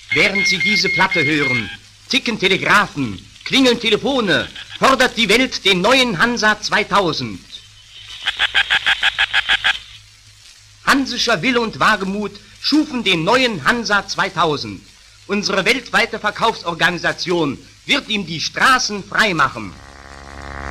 Während Sie diese Platte hören, ticken Telegraphen, klingeln Telefone, fordert die Welt den neuen Hansa 2000. Hansischer Wille und Wagemut schufen den neuen Hansa 2000. Unsere weltweite Verkaufsorganisation wird ihm die Straßen frei machen.